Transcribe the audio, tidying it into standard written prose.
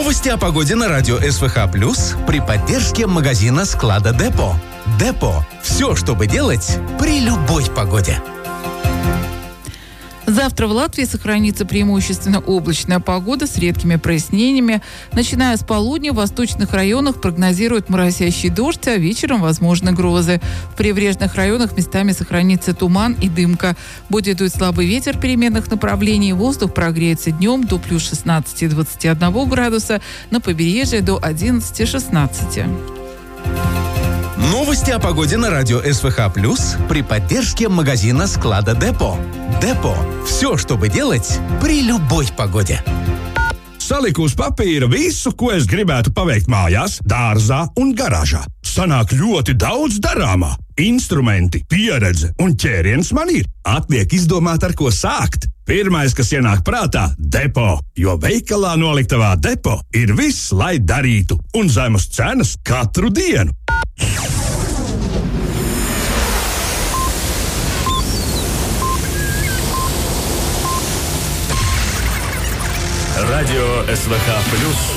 Новости о погоде на радио СВХ+, при поддержке магазина «Склада Депо». Депо. Все, чтобы делать при любой погоде. Завтра в Латвии сохранится преимущественно облачная погода с редкими прояснениями. Начиная с полудня в восточных районах прогнозируют моросящий дождь, а вечером возможны грозы. В прибрежных районах местами сохранится туман и дымка. Будет дуть слабый ветер переменных направлений. Воздух прогреется днем до плюс 16-21 градуса, на побережье до 11-16. Новости о погоде на радио СВХ+, при поддержке магазина «Склада Депо». Депо. Все, чтобы делать при любой погоде. Saliku uz papīra visu, ko es gribētu paveikt mājās, dārzā un garāžā. Sanāk ļoti daudz darāmā. Instrumenti, pieredze un ķēriens man ir. Atliek izdomāt, ar ko sākt. Pirmais, kas ienāk prātā – Depo, jo veikalā noliktavā Depo ir viss, lai darītu, un zemas cenas katru dienu. Радио СВХ+.